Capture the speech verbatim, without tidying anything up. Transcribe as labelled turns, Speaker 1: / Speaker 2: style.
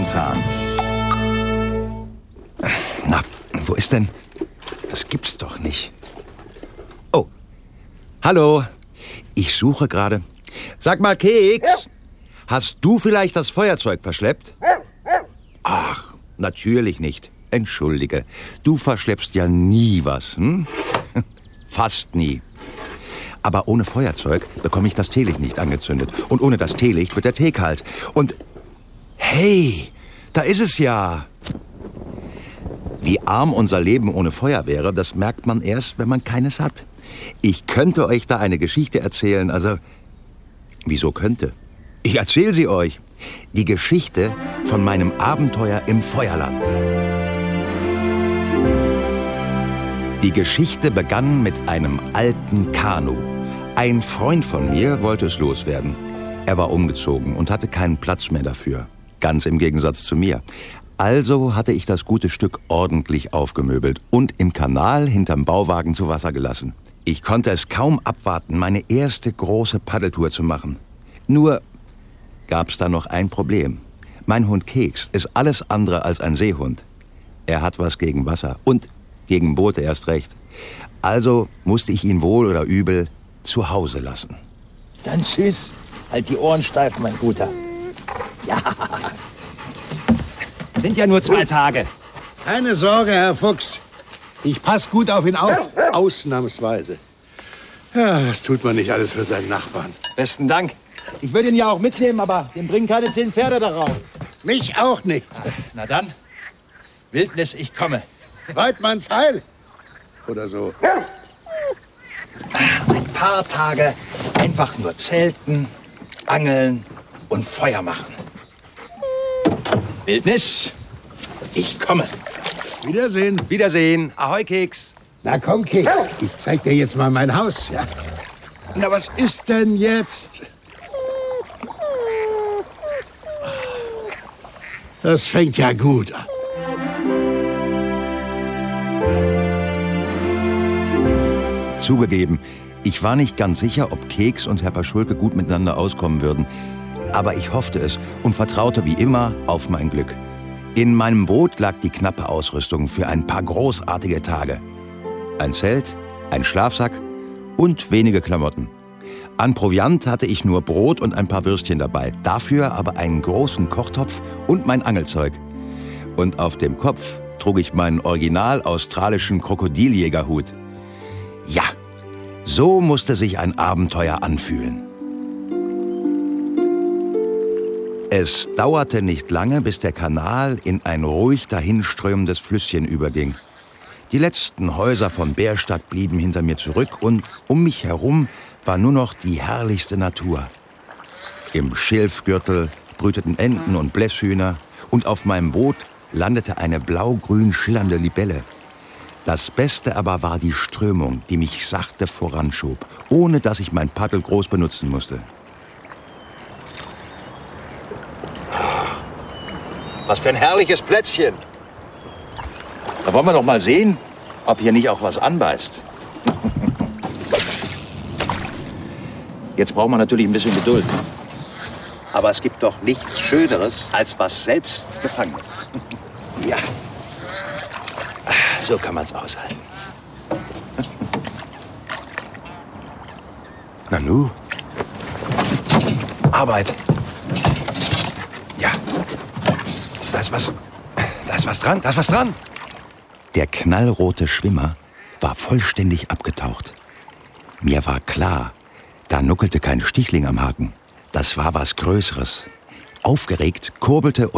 Speaker 1: Löwenzahn. Na, wo ist denn? Das gibt's doch nicht. Oh, hallo. Ich suche gerade. Sag mal, Keks, hast du vielleicht das Feuerzeug verschleppt? Ach, natürlich nicht. Entschuldige, du verschleppst ja nie was, hm? Fast nie. Aber ohne Feuerzeug bekomme ich das Teelicht nicht angezündet. Und ohne das Teelicht wird der Tee kalt. Und hey, da ist es ja. Wie arm unser Leben ohne Feuer wäre, das merkt man erst, wenn man keines hat. Ich könnte euch da eine Geschichte erzählen, also... Wieso könnte? Ich erzähle sie euch. Die Geschichte von meinem Abenteuer im Feuerland. Die Geschichte begann mit einem alten Kanu. Ein Freund von mir wollte es loswerden. Er war umgezogen und hatte keinen Platz mehr dafür. Ganz im Gegensatz zu mir. Also hatte ich das gute Stück ordentlich aufgemöbelt und im Kanal hinterm Bauwagen zu Wasser gelassen. Ich konnte es kaum abwarten, meine erste große Paddeltour zu machen. Nur gab's da noch ein Problem. Mein Hund Keks ist alles andere als ein Seehund. Er hat was gegen Wasser und gegen Boote erst recht. Also musste ich ihn wohl oder übel zu Hause lassen.
Speaker 2: Dann tschüss. Halt die Ohren steif, mein Guter. Ja. Sind ja nur zwei Tage.
Speaker 3: Keine Sorge, Herr Fuchs. Ich passe gut auf ihn auf. Ausnahmsweise. Ja, das tut man nicht alles für seinen Nachbarn.
Speaker 2: Besten Dank. Ich würde ihn ja auch mitnehmen, aber dem bringen keine zehn Pferde darauf.
Speaker 3: Mich auch nicht.
Speaker 2: Na dann, Wildnis, ich komme.
Speaker 3: Weidmanns Heil. Oder so.
Speaker 2: Ein paar Tage einfach nur zelten, angeln und Feuer machen. Wildnis, ich komme.
Speaker 3: Wiedersehen.
Speaker 1: Wiedersehen. Ahoi, Keks.
Speaker 3: Na komm, Keks. Ich zeig dir jetzt mal mein Haus. Ja. Na, was ist denn jetzt? Das fängt ja gut an.
Speaker 1: Zugegeben, ich war nicht ganz sicher, ob Keks und Herr Paschulke gut miteinander auskommen würden. Aber ich hoffte es und vertraute wie immer auf mein Glück. In meinem Boot lag die knappe Ausrüstung für ein paar großartige Tage. Ein Zelt, ein Schlafsack und wenige Klamotten. An Proviant hatte ich nur Brot und ein paar Würstchen dabei. Dafür aber einen großen Kochtopf und mein Angelzeug. Und auf dem Kopf trug ich meinen original australischen Krokodiljägerhut. Ja, so musste sich ein Abenteuer anfühlen. Es dauerte nicht lange, bis der Kanal in ein ruhig dahinströmendes Flüsschen überging. Die letzten Häuser von Bärstadt blieben hinter mir zurück und um mich herum war nur noch die herrlichste Natur. Im Schilfgürtel brüteten Enten und Blässhühner und auf meinem Boot landete eine blau-grün schillernde Libelle. Das Beste aber war die Strömung, die mich sachte voranschob, ohne dass ich mein Paddel groß benutzen musste.
Speaker 2: Was für ein herrliches Plätzchen.
Speaker 1: Da wollen wir doch mal sehen, ob hier nicht auch was anbeißt. Jetzt braucht man natürlich ein bisschen Geduld. Aber es gibt doch nichts Schöneres, als was selbst Gefangenes. Ja, so kann man's aushalten. Nanu, Arbeit. Ja, da ist was, da ist was dran, da ist was dran. Der knallrote Schwimmer war vollständig abgetaucht. Mir war klar, da nuckelte kein Stichling am Haken. Das war was Größeres. Aufgeregt kurbelte